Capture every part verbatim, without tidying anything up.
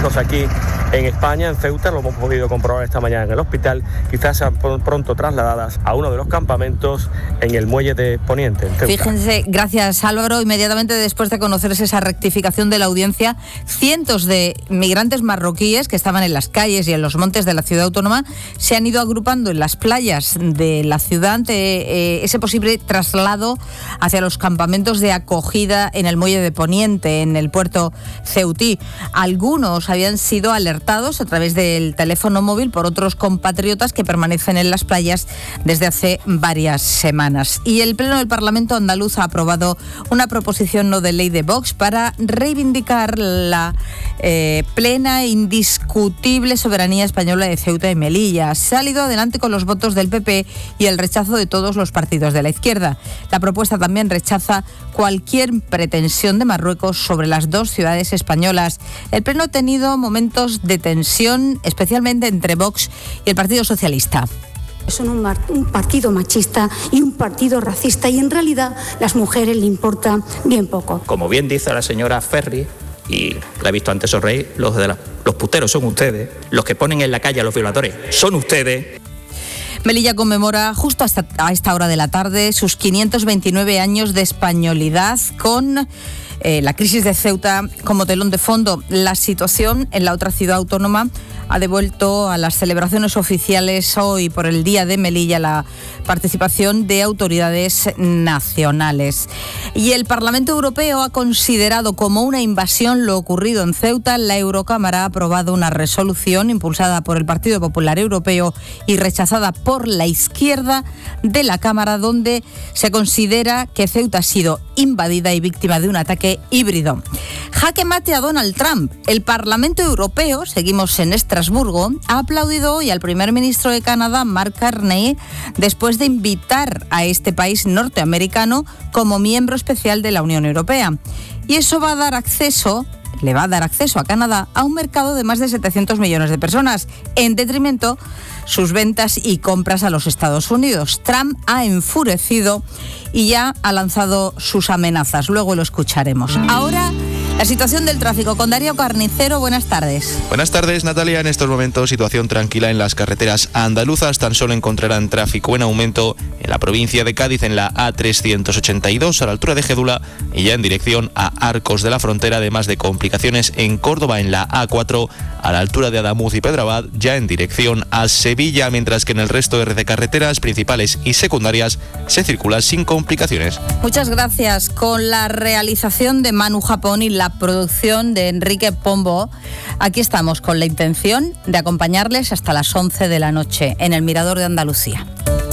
médicos aquí en España, en Ceuta, lo hemos podido comprobar esta mañana en el hospital, quizás sean pronto trasladadas a uno de los campamentos en el muelle de Poniente, en Ceuta. Fíjense, gracias Álvaro, inmediatamente después de conocerse esa rectificación de la audiencia, cientos de migrantes marroquíes que estaban en las calles y en los montes de la ciudad autónoma se han ido agrupando en las playas de la ciudad ante eh, ese posible traslado hacia los campamentos de acogida en el muelle de Poniente, en el puerto ceutí. Algunos habían sido alertados a través del teléfono móvil por otros compatriotas que permanecen en las playas desde hace varias semanas. Y el Pleno del Parlamento andaluz ha aprobado una proposición no de ley de Vox para reivindicar la eh, plena e indiscutible soberanía española de Ceuta y Melilla. Se ha salido adelante con los votos del P P y el rechazo de todos los partidos de la izquierda. La propuesta también rechaza cualquier pretensión de Marruecos sobre las dos ciudades españolas. El Pleno ha tenido momentos de tensión, especialmente entre Vox y el Partido Socialista. Son un, mar, un partido machista y un partido racista y en realidad las mujeres le importa bien poco. Como bien dice la señora Ferri, y la he visto antes sonreír, los, de la, los puteros son ustedes, los que ponen en la calle a los violadores son ustedes. Melilla conmemora justo hasta a esta hora de la tarde sus quinientos veintinueve años de españolidad con eh, la crisis de Ceuta como telón de fondo. La situación en la otra ciudad autónoma ha devuelto a las celebraciones oficiales hoy por el Día de Melilla la participación de autoridades nacionales. Y el Parlamento Europeo ha considerado como una invasión lo ocurrido en Ceuta. La Eurocámara ha aprobado una resolución impulsada por el Partido Popular Europeo y rechazada por la izquierda de la Cámara, donde se considera que Ceuta ha sido invadida y víctima de un ataque híbrido. Jaque mate a Donald Trump. El Parlamento Europeo, seguimos en Estrasburgo, ha aplaudido hoy al primer ministro de Canadá, Mark Carney, después de invitar a este país norteamericano como miembro especial de la Unión Europea. Y eso va a dar acceso, le va a dar acceso a Canadá a un mercado de más de setecientos millones de personas, en detrimento sus ventas y compras a los Estados Unidos. Trump ha enfurecido y ya ha lanzado sus amenazas. Luego lo escucharemos. Ahora, la situación del tráfico con Darío Carnicero. Buenas tardes. Buenas tardes, Natalia. En estos momentos, situación tranquila en las carreteras andaluzas. Tan solo encontrarán tráfico en aumento en la provincia de Cádiz, en la A trescientos ochenta y dos, a la altura de Gédula, y ya en dirección a Arcos de la Frontera, además de complicaciones en Córdoba, en la A cuatro, a la altura de Adamuz y Pedrabad, ya en dirección a Sevilla, mientras que en el resto de carreteras principales y secundarias se circula sin complicaciones. Muchas gracias. Con la realización de Manu Japón y la producción de Enrique Pombo, aquí estamos con la intención de acompañarles hasta las once de la noche en el Mirador de Andalucía.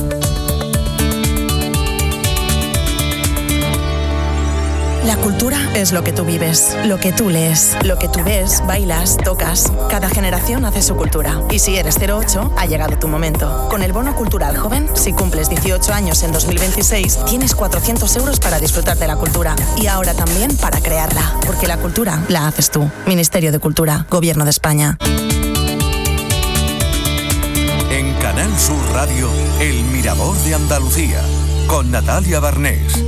La cultura es lo que tú vives, lo que tú lees, lo que tú ves, bailas, tocas. Cada generación hace su cultura. Y si eres cero ocho, ha llegado tu momento. Con el Bono Cultural Joven, si cumples dieciocho años en dos mil veintiséis, tienes cuatrocientos euros para disfrutar de la cultura. Y ahora también para crearla. Porque la cultura la haces tú. Ministerio de Cultura, Gobierno de España. En Canal Sur Radio, El Mirador de Andalucía, con Natalia Barnés.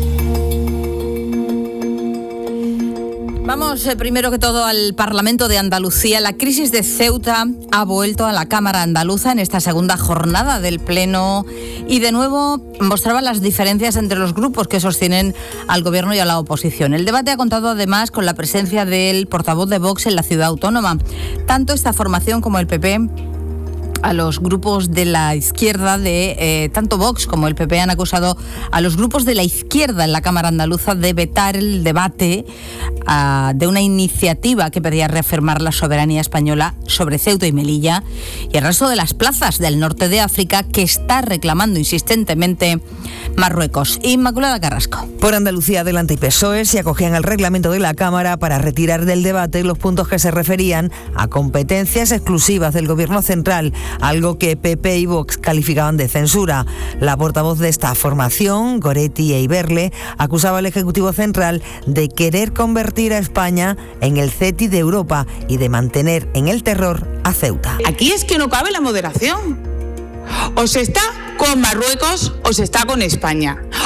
Vamos eh, primero que todo al Parlamento de Andalucía. La crisis de Ceuta ha vuelto a la Cámara andaluza en esta segunda jornada del Pleno y de nuevo mostraba las diferencias entre los grupos que sostienen al Gobierno y a la oposición. El debate ha contado además con la presencia del portavoz de Vox en la ciudad autónoma. Tanto esta formación como el P P, a los grupos de la izquierda, de eh, tanto Vox como el P P han acusado a los grupos de la izquierda en la Cámara andaluza de vetar el debate uh, de una iniciativa que pedía reafirmar la soberanía española sobre Ceuta y Melilla y el resto de las plazas del norte de África que está reclamando insistentemente Marruecos. Inmaculada Carrasco. Por Andalucía Adelante y P S O E se acogían al reglamento de la Cámara para retirar del debate los puntos que se referían a competencias exclusivas del Gobierno central, algo que P P y Vox calificaban de censura. La portavoz de esta formación, Goretti e Iberle, acusaba al Ejecutivo Central de querer convertir a España en el CETI de Europa y de mantener en el terror a Ceuta. Aquí es que no cabe la moderación. O se está con Marruecos o se está con España.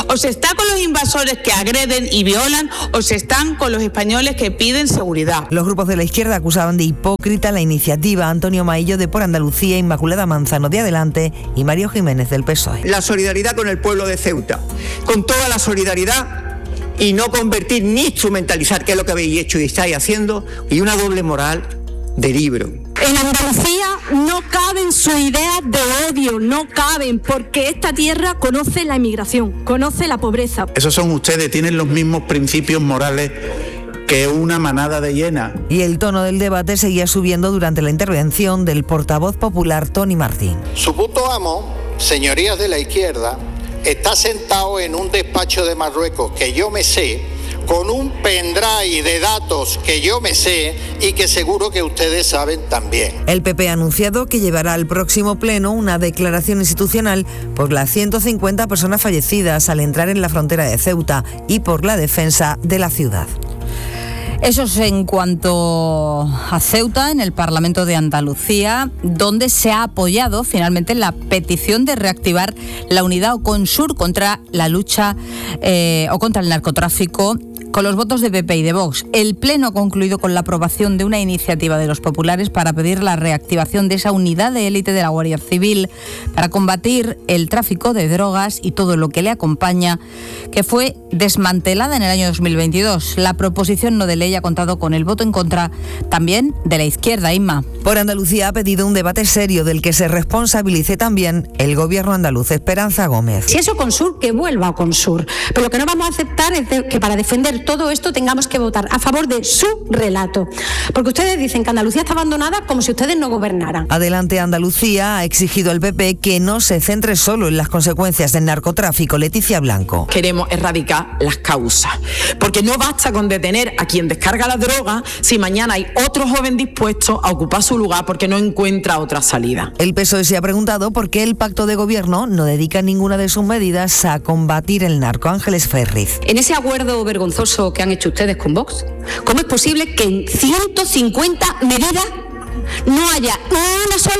O se está con los invasores que agreden y violan, o se están con los españoles que piden seguridad. Los grupos de la izquierda acusaban de hipócrita la iniciativa Antonio Maillo de Por Andalucía, Inmaculada Manzano de Adelante y Mario Jiménez del P S O E. La solidaridad con el pueblo de Ceuta, con toda la solidaridad, y no convertir ni instrumentalizar, que es lo que habéis hecho y estáis haciendo, y una doble moral de libro. En Andalucía no caben sus ideas de odio, no caben, porque esta tierra conoce la inmigración, conoce la pobreza. Esos son ustedes, tienen los mismos principios morales que una manada de hienas. Y el tono del debate seguía subiendo durante la intervención del portavoz popular Tony Martín. Su puto amo, señorías de la izquierda, está sentado en un despacho de Marruecos que yo me sé, con un pendrive de datos que yo me sé y que seguro que ustedes saben también. El P P ha anunciado que llevará al próximo pleno una declaración institucional por las ciento cincuenta personas fallecidas al entrar en la frontera de Ceuta y por la defensa de la ciudad. Eso es en cuanto a Ceuta, en el Parlamento de Andalucía, donde se ha apoyado finalmente la petición de reactivar la unidad Oconsur contra la lucha eh, o contra el narcotráfico, con los votos de P P y de Vox. El Pleno ha concluido con la aprobación de una iniciativa de los populares para pedir la reactivación de esa unidad de élite de la Guardia Civil para combatir el tráfico de drogas y todo lo que le acompaña, que fue desmantelada en el año dos mil veintidós. La proposición no de ley ha contado con el voto en contra también de la izquierda, Inma. Por Andalucía ha pedido un debate serio del que se responsabilice también el gobierno andaluz. Esperanza Gómez. Si es Oconsur, que vuelva a Oconsur. Pero lo que no vamos a aceptar es de, que para defender todo esto tengamos que votar a favor de su relato. Porque ustedes dicen que Andalucía está abandonada como si ustedes no gobernaran. Adelante Andalucía ha exigido al P P que no se centre solo en las consecuencias del narcotráfico. Leticia Blanco. Queremos erradicar las causas. Porque no basta con detener a quien descarga la droga si mañana hay otro joven dispuesto a ocupar su lugar porque no encuentra otra salida. El P S O E se ha preguntado por qué el pacto de gobierno no dedica ninguna de sus medidas a combatir el narco. Ángeles Ferriz. En ese acuerdo vergonzoso que han hecho ustedes con Vox, ¿cómo es posible que en ciento cincuenta medidas no haya una sola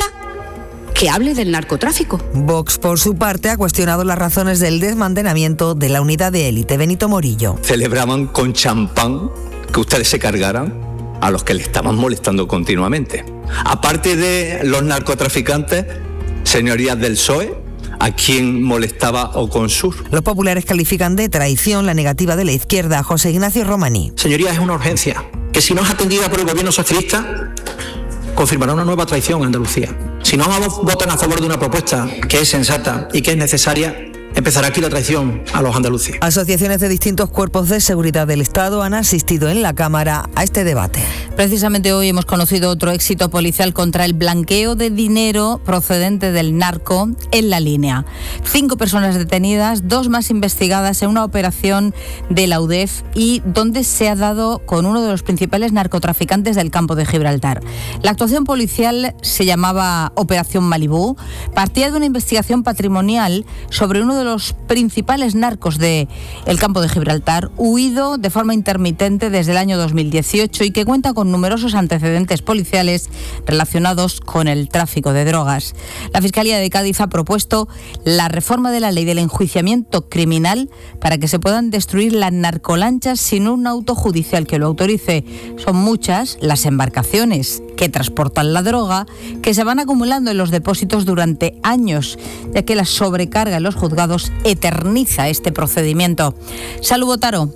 que hable del narcotráfico? Vox, por su parte, ha cuestionado las razones del desmantelamiento de la unidad de élite. Benito Morillo. Celebraban con champán que ustedes se cargaran a los que le estaban molestando continuamente. Aparte de los narcotraficantes, señorías del P S O E, ¿a quién molestaba Oconsur? Los populares califican de traición la negativa de la izquierda. José Ignacio Romaní. Señorías, es una urgencia que si no es atendida por el gobierno socialista, confirmará una nueva traición en Andalucía. Si no votan a favor de una propuesta que es sensata y que es necesaria, empezará aquí la traición a los andaluces. Asociaciones de distintos cuerpos de seguridad del Estado han asistido en la Cámara a este debate. Precisamente hoy hemos conocido otro éxito policial contra el blanqueo de dinero procedente del narco en La Línea. Cinco personas detenidas, dos más investigadas en una operación de la U D E F y donde se ha dado con uno de los principales narcotraficantes del campo de Gibraltar. La actuación policial se llamaba Operación Malibú, partía de una investigación patrimonial sobre uno de los principales narcos del campo de Gibraltar, huido de forma intermitente desde el año dos mil dieciocho y que cuenta con numerosos antecedentes policiales relacionados con el tráfico de drogas. La Fiscalía de Cádiz ha propuesto la reforma de la ley del enjuiciamiento criminal para que se puedan destruir las narcolanchas sin un auto judicial que lo autorice. Son muchas las embarcaciones que transportan la droga que se van acumulando en los depósitos durante años, ya que la sobrecarga en los juzgados eterniza este procedimiento. Salud, Botaro.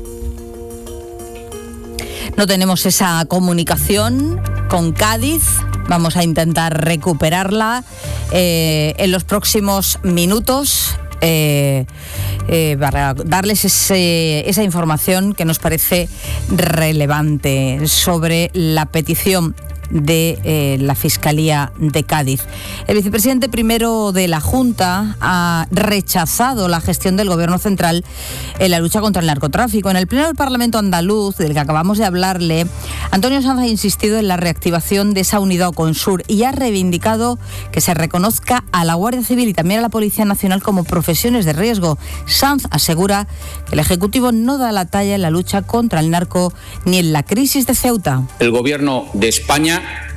No tenemos esa comunicación con Cádiz. Vamos a intentar recuperarla eh, en los próximos minutos. Eh, eh, para darles ese, esa información que nos parece relevante sobre la petición de eh, la Fiscalía de Cádiz. El vicepresidente primero de la Junta ha rechazado la gestión del Gobierno central en la lucha contra el narcotráfico. En el Pleno del Parlamento andaluz, del que acabamos de hablarle, Antonio Sanz ha insistido en la reactivación de esa unidad Oconsur y ha reivindicado que se reconozca a la Guardia Civil y también a la Policía Nacional como profesiones de riesgo. Sanz asegura que el Ejecutivo no da la talla en la lucha contra el narco ni en la crisis de Ceuta. El Gobierno de España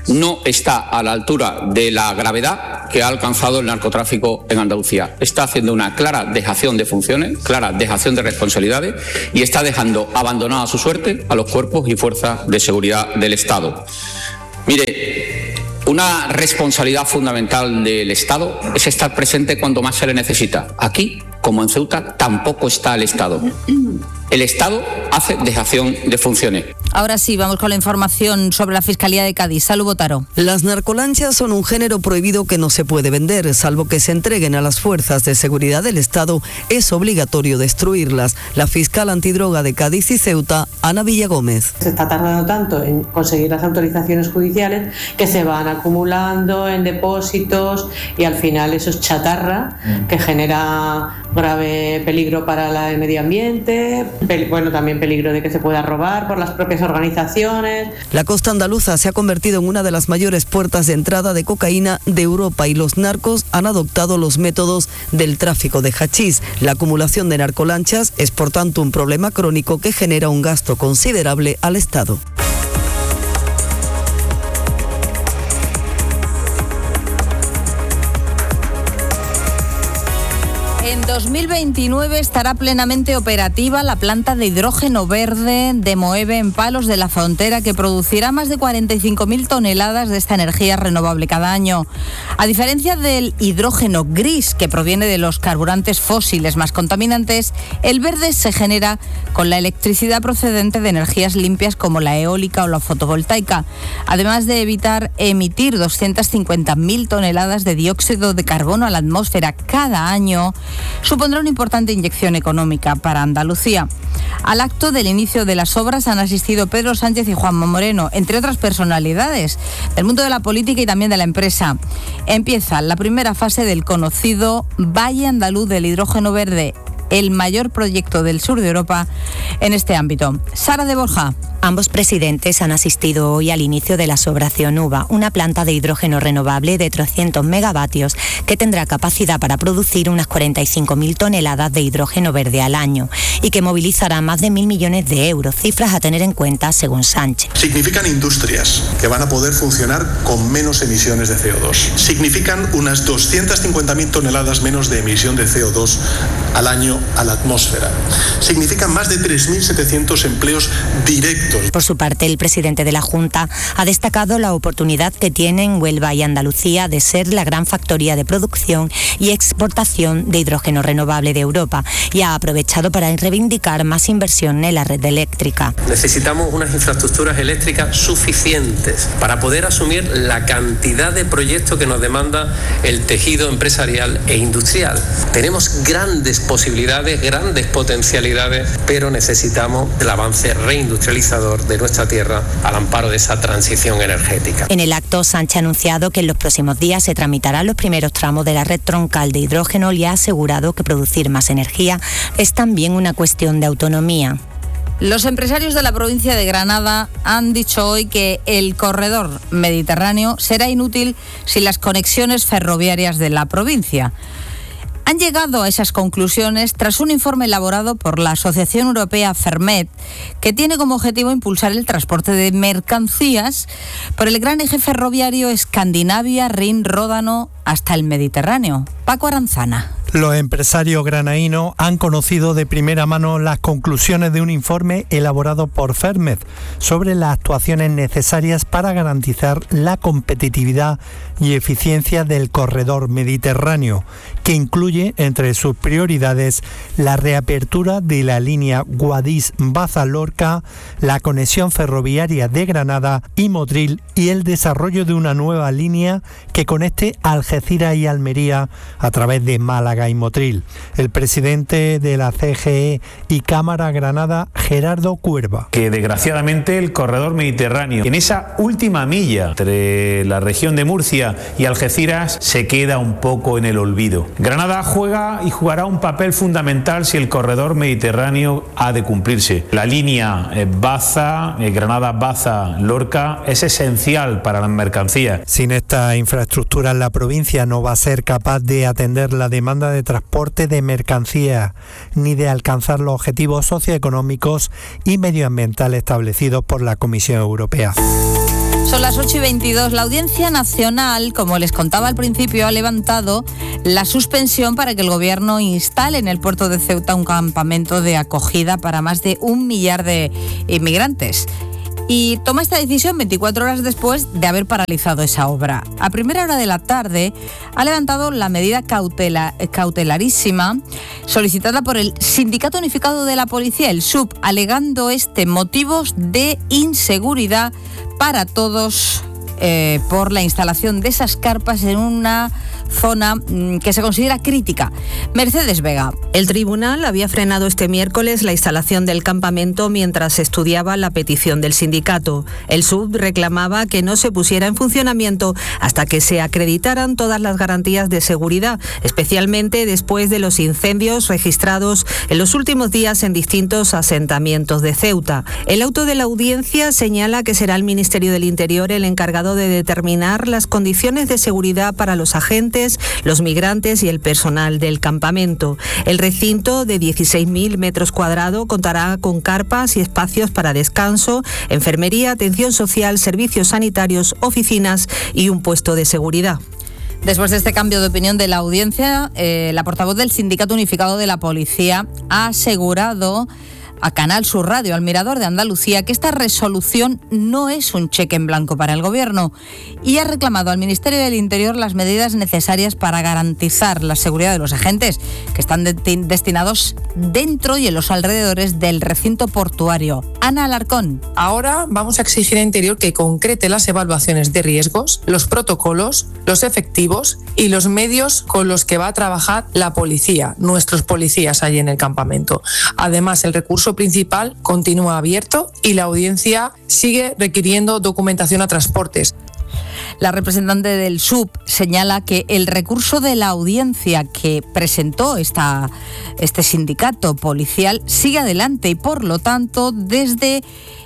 no está a la altura de la gravedad que ha alcanzado el narcotráfico en Andalucía. Está haciendo una clara dejación de funciones, clara dejación de responsabilidades y está dejando abandonada a su suerte a los cuerpos y fuerzas de seguridad del Estado. Mire, una responsabilidad fundamental del Estado es estar presente cuando más se le necesita. Aquí, como en Ceuta, tampoco está el Estado. El Estado hace dejación de funciones. Ahora sí, vamos con la información sobre la Fiscalía de Cádiz. Salud, Botaro. Las narcolanchas son un género prohibido que no se puede vender, salvo que se entreguen a las fuerzas de seguridad del Estado. Es obligatorio destruirlas. La fiscal antidroga de Cádiz y Ceuta, Ana Villagómez. Se está tardando tanto en conseguir las autorizaciones judiciales que se van acumulando en depósitos y al final eso es chatarra que genera grave peligro para el medio ambiente, bueno, también peligro de que se pueda robar por las propias organizaciones. La costa andaluza se ha convertido en una de las mayores puertas de entrada de cocaína de Europa y los narcos han adoptado los métodos del tráfico de hachís. La acumulación de narcolanchas es por tanto un problema crónico que genera un gasto considerable al Estado. En dos mil veintinueve estará plenamente operativa la planta de hidrógeno verde de Moeve en Palos de la Frontera, que producirá más de cuarenta y cinco mil toneladas de esta energía renovable cada año. A diferencia del hidrógeno gris, que proviene de los carburantes fósiles más contaminantes, el verde se genera con la electricidad procedente de energías limpias como la eólica o la fotovoltaica, además de evitar emitir doscientas cincuenta mil toneladas de dióxido de carbono a la atmósfera cada año. Supondrá una importante inyección económica para Andalucía. Al acto del inicio de las obras han asistido Pedro Sánchez y Juanma Moreno, entre otras personalidades del mundo de la política y también de la empresa. Empieza la primera fase del conocido Valle Andaluz del Hidrógeno Verde, el mayor proyecto del sur de Europa en este ámbito. Sara de Borja. Ambos presidentes han asistido hoy al inicio de las obras Cionuba, una planta de hidrógeno renovable de trescientos megavatios que tendrá capacidad para producir unas cuarenta y cinco mil toneladas de hidrógeno verde al año y que movilizará más de mil millones de euros, cifras a tener en cuenta según Sánchez. Significan industrias que van a poder funcionar con menos emisiones de C O dos. Significan unas doscientas cincuenta mil toneladas menos de emisión de C O dos al año a la atmósfera. Significan más de tres mil setecientos empleos directos. Por su parte, el presidente de la Junta ha destacado la oportunidad que tienen Huelva y Andalucía de ser la gran factoría de producción y exportación de hidrógeno renovable de Europa y ha aprovechado para reivindicar más inversión en la red eléctrica. Necesitamos unas infraestructuras eléctricas suficientes para poder asumir la cantidad de proyectos que nos demanda el tejido empresarial e industrial. Tenemos grandes posibilidades, grandes potencialidades, pero necesitamos el avance reindustrializador de nuestra tierra al amparo de esa transición energética. En el acto, Sánchez ha anunciado que en los próximos días se tramitarán los primeros tramos de la red troncal de hidrógeno y ha asegurado que producir más energía es también una cuestión de autonomía. Los empresarios de la provincia de Granada han dicho hoy que el corredor mediterráneo será inútil sin las conexiones ferroviarias de la provincia. Han llegado a esas conclusiones tras un informe elaborado por la Asociación Europea Fermet, que tiene como objetivo impulsar el transporte de mercancías por el gran eje ferroviario Escandinavia-Rin-Ródano hasta el Mediterráneo. Paco Aranzana. Los empresarios granadinos han conocido de primera mano las conclusiones de un informe elaborado por Fermet sobre las actuaciones necesarias para garantizar la competitividad y eficiencia del corredor mediterráneo, que incluye entre sus prioridades la reapertura de la línea Guadix-Baza-Lorca, la conexión ferroviaria de Granada y Motril y el desarrollo de una nueva línea que conecte Algeciras y Almería a través de Málaga y Motril. El presidente de la C G E y Cámara Granada, Gerardo Cuerva. Que desgraciadamente el corredor mediterráneo, en esa última milla entre la región de Murcia y Algeciras, se queda un poco en el olvido. Granada juega y jugará un papel fundamental si el corredor mediterráneo ha de cumplirse. La línea eh, Baza, eh, Granada-Baza-Lorca es esencial para las mercancías. Sin esta infraestructura, la provincia no va a ser capaz de atender la demanda de transporte de mercancías ni de alcanzar los objetivos socioeconómicos y medioambientales establecidos por la Comisión Europea. Son las ocho y veintidós. La Audiencia Nacional, como les contaba al principio, ha levantado la suspensión para que el Gobierno instale en el puerto de Ceuta un campamento de acogida para más de un millar de inmigrantes. Y toma esta decisión veinticuatro horas después de haber paralizado esa obra. A primera hora de la tarde ha levantado la medida cautela, cautelarísima solicitada por el Sindicato Unificado de la Policía, el S U P, alegando este motivos de inseguridad para todos eh, por la instalación de esas carpas en una zona mmm, que se considera crítica. Mercedes Vega. El tribunal había frenado este miércoles la instalación del campamento mientras estudiaba la petición del sindicato. El S U B reclamaba que no se pusiera en funcionamiento hasta que se acreditaran todas las garantías de seguridad, especialmente después de los incendios registrados en los últimos días en distintos asentamientos de Ceuta. El auto de la audiencia señala que será el Ministerio del Interior el encargado de determinar las condiciones de seguridad para los agentes, los migrantes y el personal del campamento. El recinto de dieciséis mil metros cuadrados contará con carpas y espacios para descanso, enfermería, atención social, servicios sanitarios, oficinas y un puesto de seguridad. Después de este cambio de opinión de la audiencia, eh, la portavoz del Sindicato Unificado de la Policía ha asegurado a Canal Sur Radio, al Mirador de Andalucía, que esta resolución no es un cheque en blanco para el Gobierno y ha reclamado al Ministerio del Interior las medidas necesarias para garantizar la seguridad de los agentes que están de- destinados dentro y en los alrededores del recinto portuario. Ana Alarcón. Ahora vamos a exigir a Interior que concrete las evaluaciones de riesgos, los protocolos, los efectivos y los medios con los que va a trabajar la policía, nuestros policías allí en el campamento. Además, el recurso principal continúa abierto y la audiencia sigue requiriendo documentación a transportes. La representante del S U P señala que el recurso de la audiencia que presentó esta, este sindicato policial sigue adelante y, por lo tanto, desde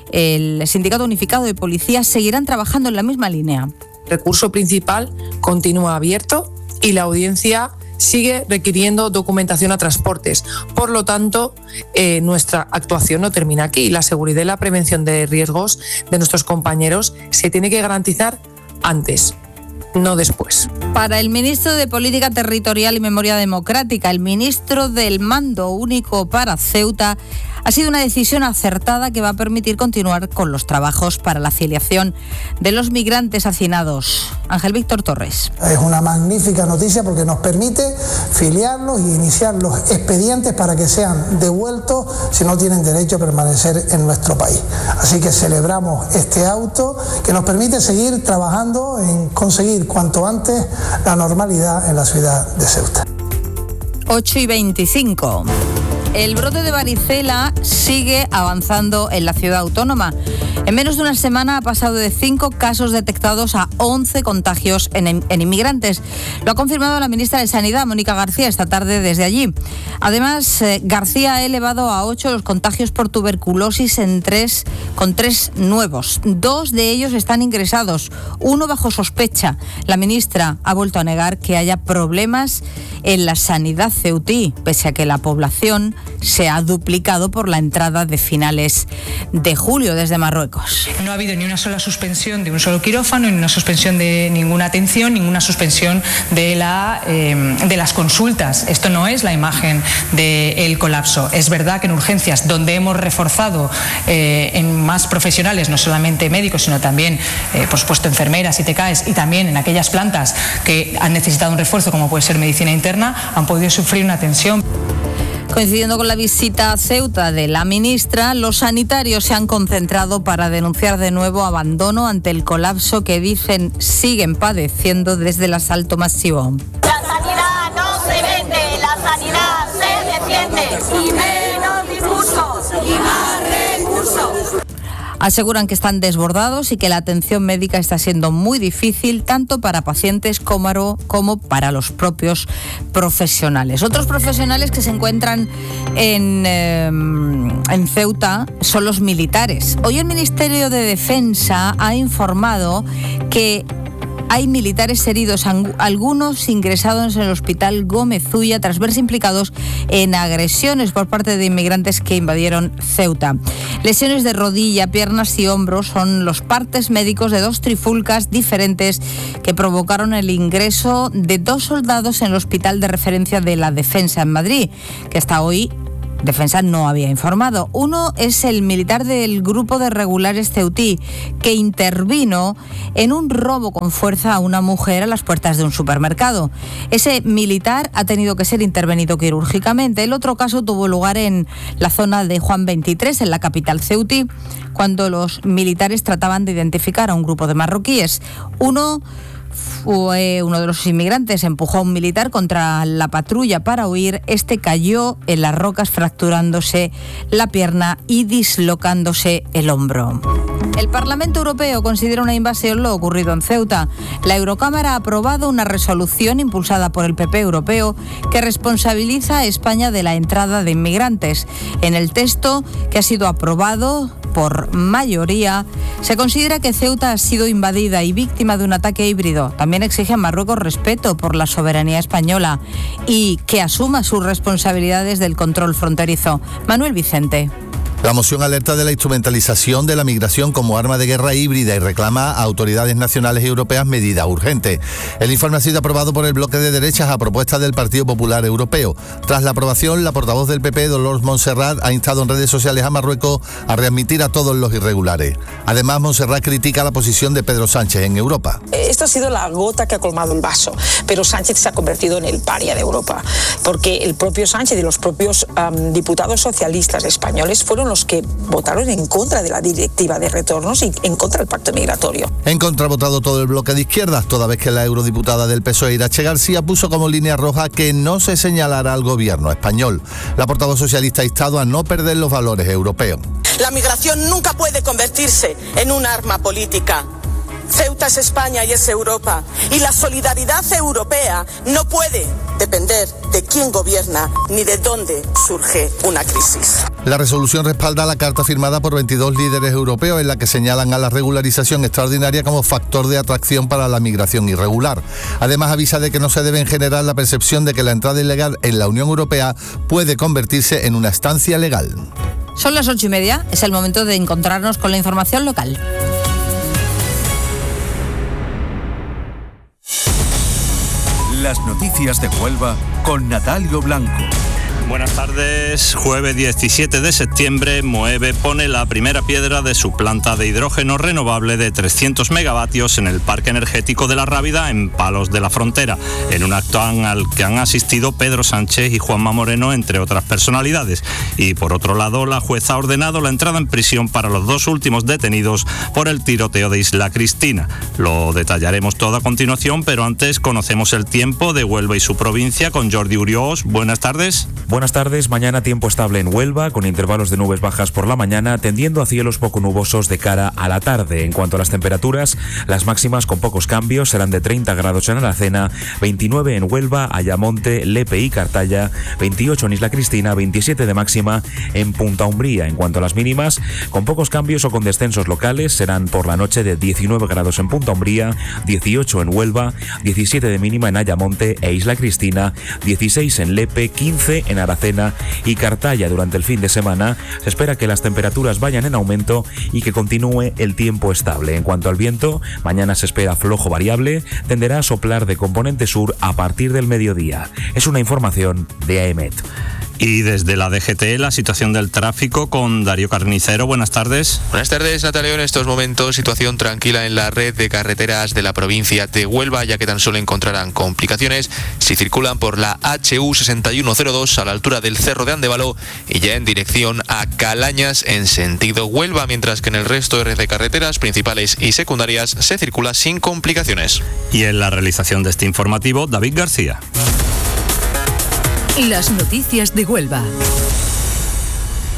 el Sindicato Unificado de Policía seguirán trabajando en la misma línea. El recurso principal continúa abierto y la audiencia sigue requiriendo documentación a transportes. Por lo tanto, eh, nuestra actuación no termina aquí. La seguridad y la prevención de riesgos de nuestros compañeros se tiene que garantizar antes, no después. Para el ministro de Política Territorial y Memoria Democrática, el ministro del Mando Único para Ceuta, ha sido una decisión acertada que va a permitir continuar con los trabajos para la afiliación de los migrantes hacinados. Ángel Víctor Torres. Es una magnífica noticia porque nos permite filiarlos y iniciar los expedientes para que sean devueltos si no tienen derecho a permanecer en nuestro país. Así que celebramos este auto que nos permite seguir trabajando en conseguir cuanto antes la normalidad en la ciudad de Ceuta. ocho y veinticinco. El brote de varicela sigue avanzando en la ciudad autónoma. En menos de una semana ha pasado de cinco casos detectados a once contagios en, en inmigrantes. Lo ha confirmado la ministra de Sanidad, Mónica García, esta tarde desde allí. Además, eh, García ha elevado a ocho los contagios por tuberculosis en tres, con tres nuevos. Dos de ellos están ingresados, uno bajo sospecha. La ministra ha vuelto a negar que haya problemas en la sanidad ceutí, pese a que la población se ha duplicado por la entrada de finales de julio desde Marruecos. No ha habido ni una sola suspensión de un solo quirófano, ni una suspensión de ninguna atención, ninguna suspensión de, la, eh, de las consultas. Esto no es la imagen del colapso. Es verdad que en urgencias, donde hemos reforzado eh, en más profesionales, no solamente médicos, sino también, eh, por supuesto, enfermeras y T K Es, y también en aquellas plantas que han necesitado un refuerzo, como puede ser medicina interna, han podido sufrir una tensión. Coincidiendo con la visita a Ceuta de la ministra, los sanitarios se han concentrado para denunciar de nuevo abandono ante el colapso que dicen siguen padeciendo desde el asalto masivo. La sanidad no se vende, la sanidad se defiende. Y menos discursos y más recursos. Aseguran que están desbordados y que la atención médica está siendo muy difícil tanto para pacientes como, como para los propios profesionales. Otros profesionales que se encuentran en, eh, en Ceuta son los militares. Hoy el Ministerio de Defensa ha informado que hay militares heridos, algunos ingresados en el hospital Gómez Ulla tras verse implicados en agresiones por parte de inmigrantes que invadieron Ceuta. Lesiones de rodilla, piernas y hombros son los partes médicos de dos trifulcas diferentes que provocaron el ingreso de dos soldados en el hospital de referencia de la Defensa en Madrid, que hasta hoy Defensa no había informado. Uno es el militar del grupo de regulares ceutí, que intervino en un robo con fuerza a una mujer a las puertas de un supermercado. Ese militar ha tenido que ser intervenido quirúrgicamente. El otro caso tuvo lugar en la zona de Juan veintitrés, en la capital ceutí, cuando los militares trataban de identificar a un grupo de marroquíes. Uno Fue uno de los inmigrantes, empujó a un militar contra la patrulla para huir. Este cayó en las rocas fracturándose la pierna y dislocándose el hombro. El Parlamento Europeo considera una invasión lo ocurrido en Ceuta. La Eurocámara ha aprobado una resolución impulsada por el P P europeo que responsabiliza a España de la entrada de inmigrantes. En el texto, que ha sido aprobado por mayoría, se considera que Ceuta ha sido invadida y víctima de un ataque híbrido. También exige a Marruecos respeto por la soberanía española y que asuma sus responsabilidades del control fronterizo. Manuel Vicente. La moción alerta de la instrumentalización de la migración como arma de guerra híbrida y reclama a autoridades nacionales y europeas medidas urgentes. El informe ha sido aprobado por el bloque de derechas a propuesta del Partido Popular Europeo. Tras la aprobación, la portavoz del P P, Dolors Montserrat, ha instado en redes sociales a Marruecos a readmitir a todos los irregulares. Además, Montserrat critica la posición de Pedro Sánchez en Europa. Esto ha sido la gota que ha colmado el vaso, pero Sánchez se ha convertido en el paria de Europa, porque el propio Sánchez y los propios um, diputados socialistas españoles fueron los que votaron en contra de la directiva de retornos y en contra del pacto migratorio. En contra ha votado todo el bloque de izquierdas, toda vez que la eurodiputada del P S O E, Irache García, puso como línea roja que no se señalará al gobierno español. La portavoz socialista ha instado a no perder los valores europeos. La migración nunca puede convertirse en un arma política. Ceuta es España y es Europa, y la solidaridad europea no puede depender de quién gobierna ni de dónde surge una crisis. La resolución respalda la carta firmada por veintidós líderes europeos en la que señalan a la regularización extraordinaria como factor de atracción para la migración irregular. Además, avisa de que no se debe generar la percepción de que la entrada ilegal en la Unión Europea puede convertirse en una estancia legal. Son las ocho y media, es el momento de encontrarnos con la información local. Las noticias de Huelva con Natalio Blanco. Buenas tardes. Jueves diecisiete de septiembre, Moeve pone la primera piedra de su planta de hidrógeno renovable de trescientos megavatios en el Parque Energético de La Rábida, en Palos de la Frontera, en un acto al que han asistido Pedro Sánchez y Juanma Moreno, entre otras personalidades. Y por otro lado, la jueza ha ordenado la entrada en prisión para los dos últimos detenidos por el tiroteo de Isla Cristina. Lo detallaremos todo a continuación, pero antes conocemos el tiempo de Huelva y su provincia con Jordi Uriós. Buenas tardes. Buenas tardes. Mañana tiempo estable en Huelva, con intervalos de nubes bajas por la mañana, tendiendo a cielos poco nubosos de cara a la tarde. En cuanto a las temperaturas, las máximas con pocos cambios serán de treinta grados en Aracena, veintinueve en Huelva, Ayamonte, Lepe y Cartaya, veintiocho en Isla Cristina, veintisiete de máxima en Punta Umbría. En cuanto a las mínimas, con pocos cambios o con descensos locales, serán por la noche de diecinueve grados en Punta Umbría, dieciocho en Huelva, diecisiete de mínima en Ayamonte e Isla Cristina, dieciséis en Lepe, quince en Aracena y Cartaya. Durante el fin de semana se espera que las temperaturas vayan en aumento y que continúe el tiempo estable. En cuanto al viento, mañana se espera flojo variable, tenderá a soplar de componente sur a partir del mediodía. Es una información de AEMET. Y desde la D G T, la situación del tráfico con Darío Carnicero. Buenas tardes. Buenas tardes, Natalio. En estos momentos, situación tranquila en la red de carreteras de la provincia de Huelva, ya que tan solo encontrarán complicaciones si circulan por la H U sesenta y uno cero dos a la altura del Cerro de Andévalo y ya en dirección a Calañas en sentido Huelva, mientras que en el resto de red de carreteras principales y secundarias se circula sin complicaciones. Y en la realización de este informativo, David García. Las noticias de Huelva.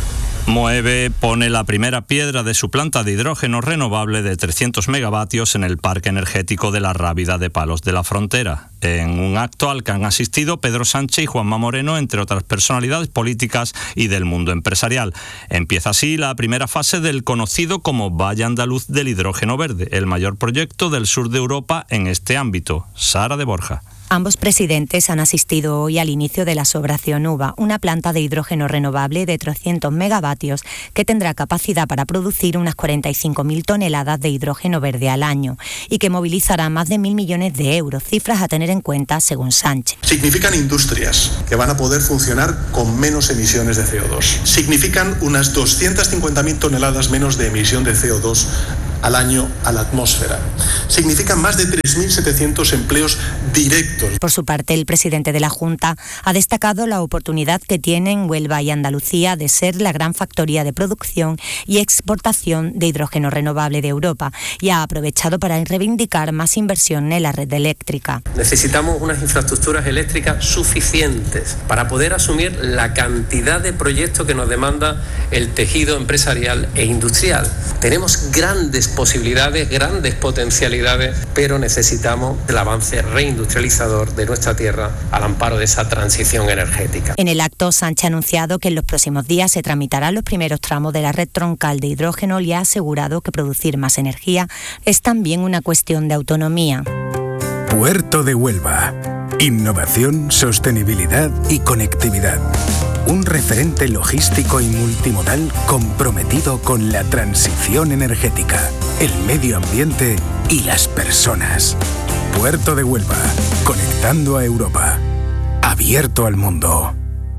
Moeve pone la primera piedra de su planta de hidrógeno renovable de trescientos megavatios en el Parque Energético de la Rábida de Palos de la Frontera, en un acto al que han asistido Pedro Sánchez y Juanma Moreno, entre otras personalidades políticas y del mundo empresarial. Empieza así la primera fase del conocido como Valle Andaluz del Hidrógeno Verde, el mayor proyecto del sur de Europa en este ámbito. Sara de Borja. Ambos presidentes han asistido hoy al inicio de la Operación Uva, una planta de hidrógeno renovable de trescientos megavatios que tendrá capacidad para producir unas cuarenta y cinco mil toneladas de hidrógeno verde al año y que movilizará más de mil millones de euros, cifras a tener en cuenta según Sánchez. Significan industrias que van a poder funcionar con menos emisiones de C O dos. Significan unas doscientas cincuenta mil toneladas menos de emisión de C O dos al año a la atmósfera. Significan más de tres mil setecientos empleos directos. Por su parte, el presidente de la Junta ha destacado la oportunidad que tienen Huelva y Andalucía de ser la gran factoría de producción y exportación de hidrógeno renovable de Europa y ha aprovechado para reivindicar más inversión en la red eléctrica. Necesitamos unas infraestructuras eléctricas suficientes para poder asumir la cantidad de proyectos que nos demanda el tejido empresarial e industrial. Tenemos grandes posibilidades, grandes potencialidades, pero necesitamos el avance reindustrializador de nuestra tierra al amparo de esa transición energética. En el acto, Sánchez ha anunciado que en los próximos días se tramitarán los primeros tramos de la red troncal de hidrógeno y ha asegurado que producir más energía es también una cuestión de autonomía. Puerto de Huelva. Innovación, sostenibilidad y conectividad. Un referente logístico y multimodal comprometido con la transición energética, el medio ambiente y las personas. Puerto de Huelva, conectando a Europa. Abierto al mundo.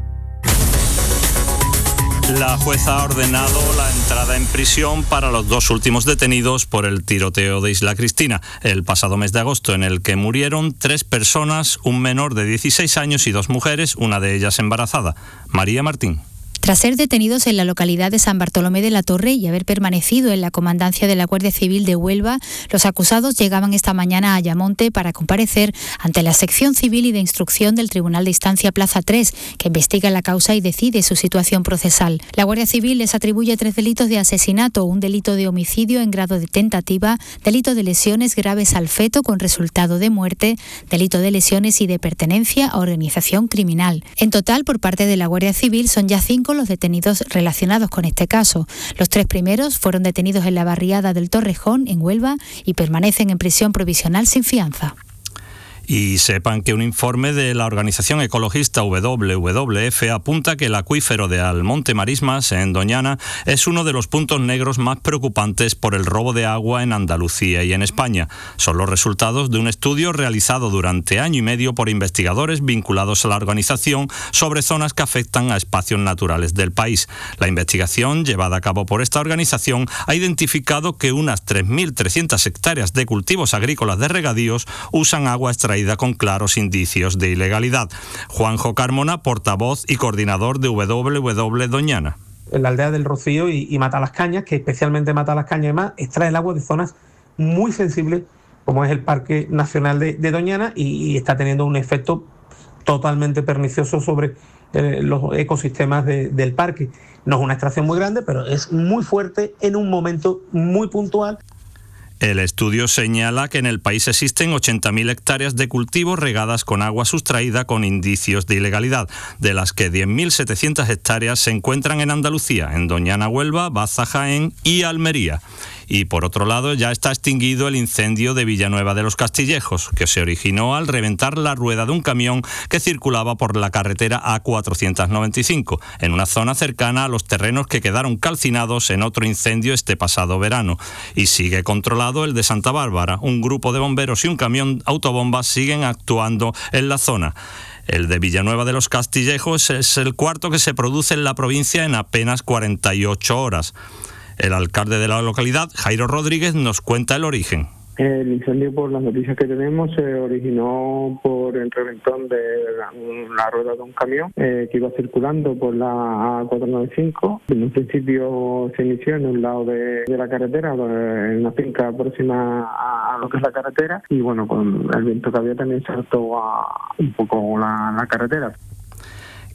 La jueza ha ordenado la entrada en prisión para los dos últimos detenidos por el tiroteo de Isla Cristina, el pasado mes de agosto, en el que murieron tres personas, un menor de dieciséis años y dos mujeres, una de ellas embarazada. María Martín. Tras ser detenidos en la localidad de San Bartolomé de la Torre y haber permanecido en la comandancia de la Guardia Civil de Huelva, los acusados llegaban esta mañana a Ayamonte para comparecer ante la sección civil y de instrucción del Tribunal de Instancia Plaza tres, que investiga la causa y decide su situación procesal. La Guardia Civil les atribuye tres delitos de asesinato, un delito de homicidio en grado de tentativa, delito de lesiones graves al feto con resultado de muerte, delito de lesiones y de pertenencia a organización criminal. En total, por parte de la Guardia Civil, son ya cinco los detenidos relacionados con este caso. Los tres primeros fueron detenidos en la barriada del Torrejón, en Huelva, y permanecen en prisión provisional sin fianza. Y sepan que un informe de la organización ecologista W W F apunta que el acuífero de Almonte Marismas, en Doñana, es uno de los puntos negros más preocupantes por el robo de agua en Andalucía y en España. Son los resultados de un estudio realizado durante año y medio por investigadores vinculados a la organización sobre zonas que afectan a espacios naturales del país. La investigación, llevada a cabo por esta organización, ha identificado que unas tres mil trescientas hectáreas de cultivos agrícolas de regadíos usan agua extraída con claros indicios de ilegalidad. Juanjo Carmona, portavoz y coordinador de W W Doñana. En la aldea del Rocío y, y Matalascañas, que especialmente Matalascañas y demás, extrae el agua de zonas muy sensibles, como es el Parque Nacional de, de Doñana, y, y está teniendo un efecto totalmente pernicioso sobre eh, los ecosistemas de, del parque. No es una extracción muy grande, pero es muy fuerte en un momento muy puntual. El estudio señala que en el país existen ochenta mil hectáreas de cultivos regadas con agua sustraída con indicios de ilegalidad, de las que diez mil setecientas hectáreas se encuentran en Andalucía, en Doñana, Huelva, Baza, Jaén y Almería. Y por otro lado, ya está extinguido el incendio de Villanueva de los Castillejos, que se originó al reventar la rueda de un camión que circulaba por la carretera A cuatrocientos noventa y cinco, en una zona cercana a los terrenos que quedaron calcinados en otro incendio este pasado verano. Y sigue controlado el de Santa Bárbara. Un grupo de bomberos y un camión autobombas siguen actuando en la zona. El de Villanueva de los Castillejos es el cuarto que se produce en la provincia en apenas cuarenta y ocho horas. El alcalde de la localidad, Jairo Rodríguez, nos cuenta el origen. El incendio, por las noticias que tenemos, se originó por el reventón de la, la rueda de un camión eh, que iba circulando por la A cuatrocientos noventa y cinco. En un principio se inició en un lado de, de la carretera, en una finca próxima a, a lo que es la carretera, y bueno, con el viento que había también saltó a un poco la, la carretera.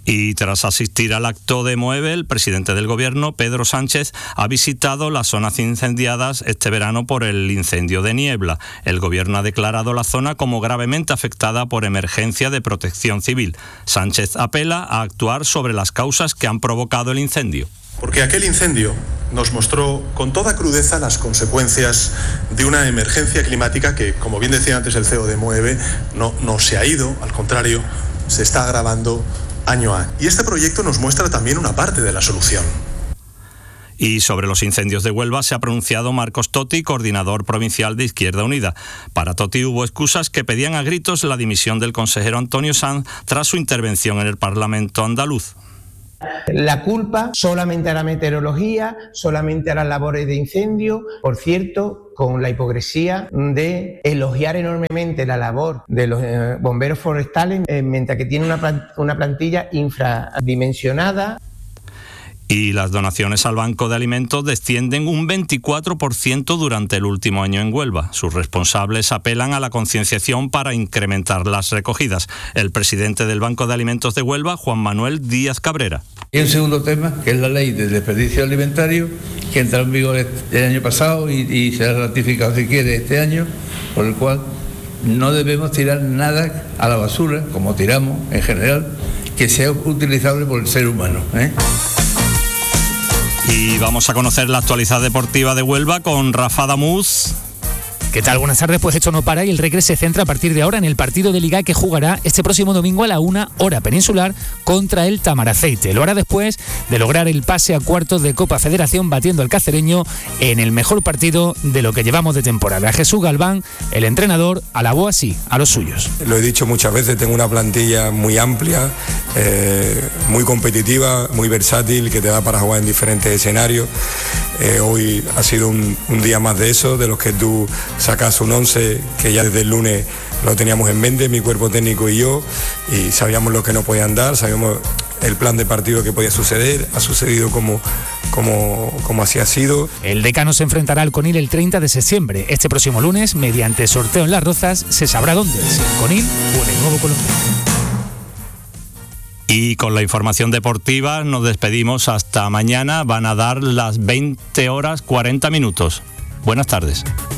Y tras asistir al acto de Moeve, el presidente del gobierno, Pedro Sánchez, ha visitado las zonas incendiadas este verano por el incendio de Niebla. El gobierno ha declarado la zona como gravemente afectada por emergencia de protección civil. Sánchez apela a actuar sobre las causas que han provocado el incendio. Porque aquel incendio nos mostró con toda crudeza las consecuencias de una emergencia climática que, como bien decía antes el C E O de Moeve, no, no se ha ido, al contrario, se está agravando año a año. Y este proyecto nos muestra también una parte de la solución. Y sobre los incendios de Huelva se ha pronunciado Marcos Toti, coordinador provincial de Izquierda Unida. Para Toti hubo excusas que pedían a gritos la dimisión del consejero Antonio Sanz tras su intervención en el Parlamento andaluz. La culpa solamente a la meteorología, solamente a las labores de incendio, por cierto, con la hipocresía de elogiar enormemente la labor de los eh, bomberos forestales, eh, mientras que tiene una, plant- una plantilla infradimensionada. Y las donaciones al Banco de Alimentos descienden un veinticuatro por ciento durante el último año en Huelva. Sus responsables apelan a la concienciación para incrementar las recogidas. El presidente del Banco de Alimentos de Huelva, Juan Manuel Díaz Cabrera. Y un segundo tema, que es la ley de desperdicio alimentario, que entró en vigor el año pasado y, y se ha ratificado, si quiere, este año, por el cual no debemos tirar nada a la basura, como tiramos en general, que sea utilizable por el ser humano, ¿eh? Y vamos a conocer la actualidad deportiva de Huelva con Rafa Damuz. ¿Qué tal? Buenas tardes. Pues esto no para y el Recre se centra a partir de ahora en el partido de Liga que jugará este próximo domingo a la una hora peninsular contra el Tamaraceite. Lo hará después de lograr el pase a cuartos de Copa Federación batiendo al cacereño en el mejor partido de lo que llevamos de temporada. Jesús Galván, el entrenador, alabó así a los suyos. Lo he dicho muchas veces, tengo una plantilla muy amplia, eh, muy competitiva, muy versátil, que te da para jugar en diferentes escenarios. Eh, hoy ha sido un, un día más de eso, de los que tú sacas un once que ya desde el lunes lo teníamos en mente, mi cuerpo técnico y yo, y sabíamos lo que no podían dar, sabíamos el plan de partido que podía suceder, ha sucedido como, como, como así ha sido. El Decano se enfrentará al Conil el treinta de septiembre. Este próximo lunes, mediante sorteo en Las Rozas, se sabrá dónde, si el Conil o en el Nuevo Colombiano. Y con la información deportiva nos despedimos hasta mañana. Van a dar las veinte horas cuarenta minutos. Buenas tardes.